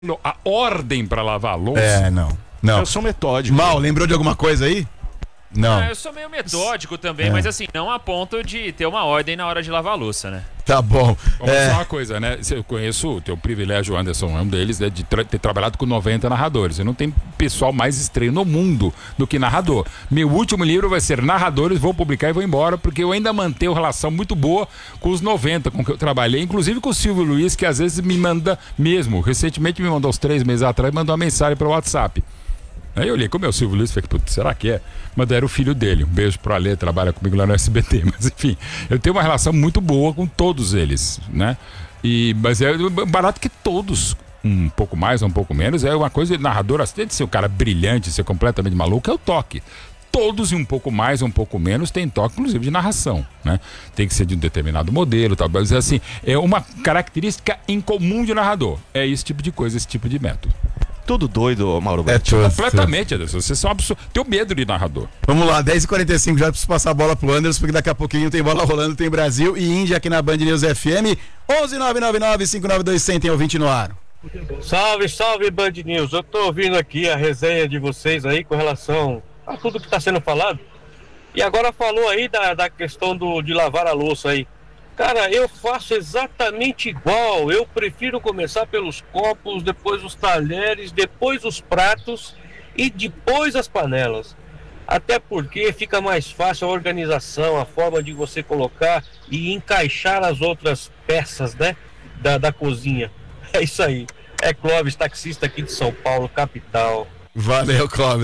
a ordem para lavar a louça. Não. Eu sou metódico. Mal, lembrou de alguma coisa aí? Não. Eu sou meio metódico também, mas assim, não a ponto de ter uma ordem na hora de lavar a louça, né? Tá bom. Vamos só uma coisa, né? Eu conheço o teu privilégio, Anderson, é um deles, né, de ter trabalhado com 90 narradores. Eu não tenho pessoal mais estranho no mundo do que narrador. Meu último livro vai ser Narradores, vou publicar e vou embora, porque eu ainda mantenho relação muito boa com os 90 com que eu trabalhei, inclusive com o Silvio Luiz, que às vezes me manda mesmo. Recentemente me mandou uns 3 meses atrás, mandou uma mensagem pelo WhatsApp. Aí eu olhei, como é o Silvio Luiz, falei, será que é? Mas era o filho dele. Um beijo pro Alê, trabalha comigo lá no SBT. Mas enfim, eu tenho uma relação muito boa com todos eles, né? Mas é barato que todos, um pouco mais ou um pouco menos, é uma coisa, narrador, além de ser um cara brilhante, ser completamente maluco, é o toque. Todos e um pouco mais ou um pouco menos tem toque, inclusive de narração, né? Tem que ser de um determinado modelo, tal, mas assim, é uma característica em comum de narrador. É esse tipo de coisa, esse tipo de método. Tudo doido, Mauro Betti. Completamente, Anderson. Você só tem medo de narrador. Vamos lá, 10h45, já preciso passar a bola pro Anderson, porque daqui a pouquinho tem bola rolando, tem Brasil e Índia aqui na Band News FM. 11999-592100, tem ouvinte no ar. Salve, salve Band News. Eu tô ouvindo aqui a resenha de vocês aí com relação a tudo que tá sendo falado. E agora falou aí da questão de lavar a louça aí. Cara, eu faço exatamente igual. Eu prefiro começar pelos copos, depois os talheres, depois os pratos e depois as panelas. Até porque fica mais fácil a organização, a forma de você colocar e encaixar as outras peças, né, da cozinha. É isso aí. É Clóvis, taxista aqui de São Paulo, capital. Valeu, Clóvis.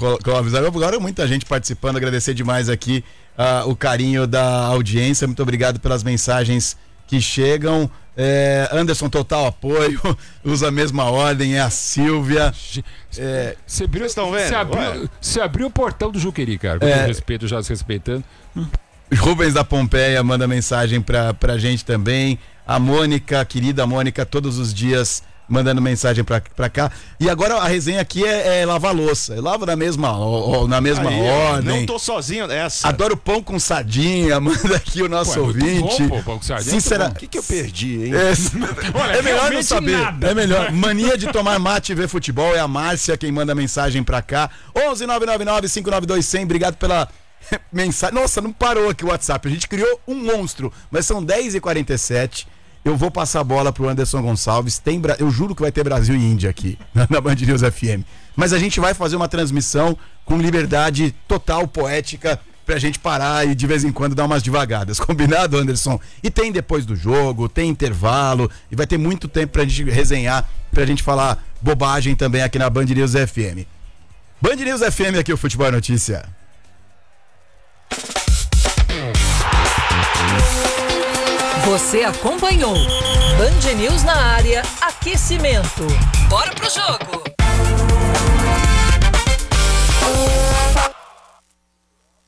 Agora muita gente participando, agradecer demais aqui o carinho da audiência, muito obrigado pelas mensagens que chegam. Anderson, total apoio, usa a mesma ordem, é a Silvia. Você abriu o portão do Juqueri, cara, com todo respeito, já se respeitando. Rubens da Pompeia manda mensagem pra gente também. A Mônica, querida Mônica, todos os dias mandando mensagem pra cá. E agora a resenha aqui é lavar louça. Eu lavo na mesma ordem. Não tô sozinho nessa. Adoro pão com sardinha. Manda aqui o nosso ouvinte. Bom, pão com sardinha. Sinceramente, O que eu perdi, hein? É melhor não saber. Nada. É melhor. Mania de tomar mate e ver futebol. É a Márcia quem manda mensagem pra cá. 11999-592100. Obrigado pela mensagem. Nossa, não parou aqui o WhatsApp. A gente criou um monstro. Mas são 10h47. Eu vou passar a bola pro Anderson Gonçalves. Eu juro que vai ter Brasil e Índia aqui na Band News FM. Mas a gente vai fazer uma transmissão com liberdade total, poética, pra gente parar e de vez em quando dar umas devagadas. Combinado, Anderson? E tem depois do jogo, tem intervalo, e vai ter muito tempo pra gente resenhar, pra gente falar bobagem também aqui na Band News FM. Band News FM, aqui o Futebol é Notícia. Você acompanhou Band News na área, aquecimento. Bora pro jogo!